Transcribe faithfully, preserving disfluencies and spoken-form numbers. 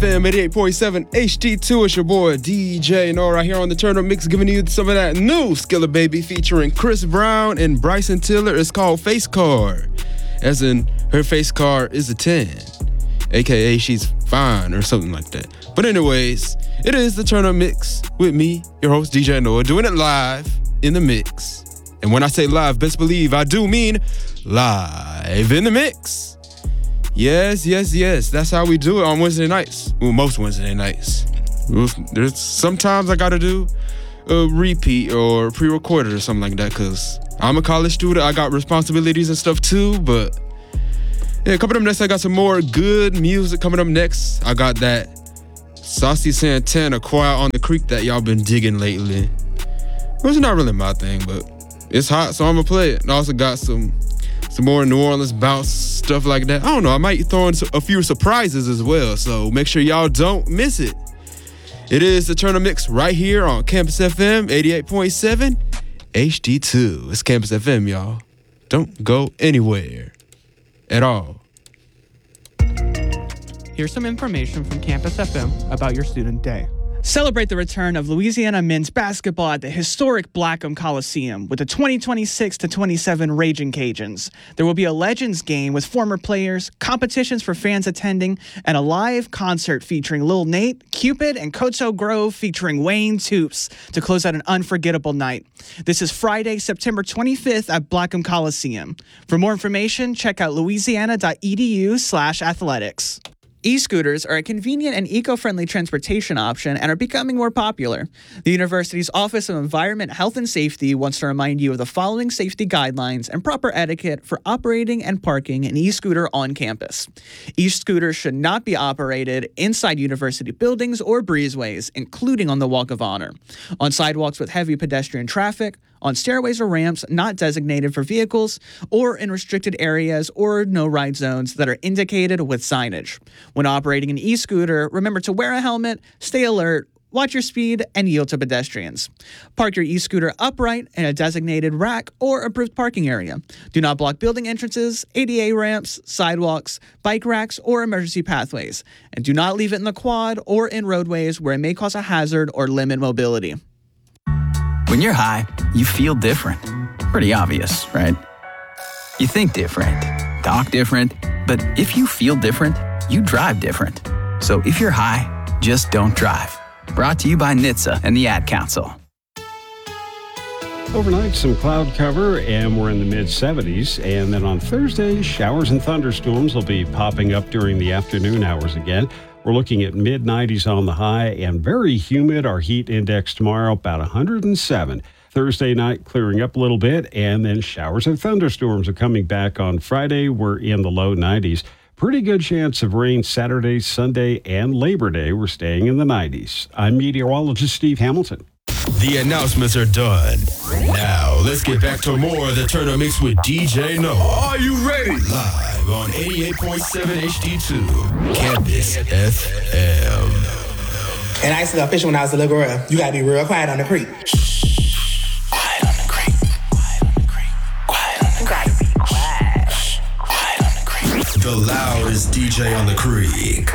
M eighty-eight point seven H D two. It's your boy D J Noah right here on the Turn Up Mix, giving you some of that new Skilla Baby featuring Chris Brown and Bryson Tiller. It's called Face Card, as in her face card is a ten, aka she's fine or something like that. But anyways, it is the Turn Up Mix with me, your host D J Noah, doing it live in the mix. And when I say live, best believe I do mean live in the mix. Yes, yes, yes. That's how we do it on Wednesday nights. Well, most Wednesday nights. There's sometimes I gotta do a repeat or pre-recorded or something like that, because I'm a college student. I got responsibilities and stuff too. But yeah, coming up next, I got some more good music coming up next. I got that Saucy Santana, Quiet on the Creek, that y'all been digging lately. It's not really my thing, but it's hot, so I'm gonna play it. And I also got some some more New Orleans bounce stuff like that. I don't know, I might throw in a few surprises as well, so make sure y'all don't miss it. It is the Turn Up Mix right here on Campus F M eighty-eight point seven H D two. It's Campus F M, y'all. Don't go anywhere at all. Here's some information from Campus F M about your student day. Celebrate the return of Louisiana men's basketball at the historic Blackham Coliseum with the twenty twenty-six to twenty-seven Raging Cajuns. There will be a Legends game with former players, competitions for fans attending, and a live concert featuring Lil Nate, Cupid, and Koto Grove featuring Wayne Toops to close out an unforgettable night. This is Friday, September twenty-fifth at Blackham Coliseum. For more information, check out louisiana.edu slash athletics. E-scooters are a convenient and eco-friendly transportation option and are becoming more popular. The university's Office of Environment, Health, and Safety wants to remind you of the following safety guidelines and proper etiquette for operating and parking an e-scooter on campus. E-scooters should not be operated inside university buildings or breezeways, including on the Walk of Honor, on sidewalks with heavy pedestrian traffic, on stairways or ramps not designated for vehicles, or in restricted areas or no-ride zones that are indicated with signage. When operating an e-scooter, remember to wear a helmet, stay alert, watch your speed, and yield to pedestrians. Park your e-scooter upright in a designated rack or approved parking area. Do not block building entrances, A D A ramps, sidewalks, bike racks, or emergency pathways. And do not leave it in the quad or in roadways where it may cause a hazard or limit mobility. When you're high, you feel different. Pretty obvious, right? You think different, talk different, but if you feel different, you drive different. So if you're high, just don't drive. Brought to you by N H T S A and the Ad Council. Overnight, some cloud cover, and we're in the mid seventies. And then on Thursday, showers and thunderstorms will be popping up during the afternoon hours again. We're looking at mid nineties on the high and very humid. Our heat index tomorrow, about one hundred seven. Thursday night, clearing up a little bit, and then showers and thunderstorms are coming back on Friday. We're in the low nineties. Pretty good chance of rain Saturday, Sunday, and Labor Day. We're staying in the nineties. I'm meteorologist Steve Hamilton. The announcements are done. Now, let's get back to more of the Turn Up Mix with D J Noah. Are you ready? Live on eighty-eight point seven H D two, Campus F M. And I used to go fishing when I was a little girl. You gotta be real quiet on the creek. Quiet on the creek. Quiet on the creek. Quiet on the creek. Quiet on the creek. The loudest D J on the creek.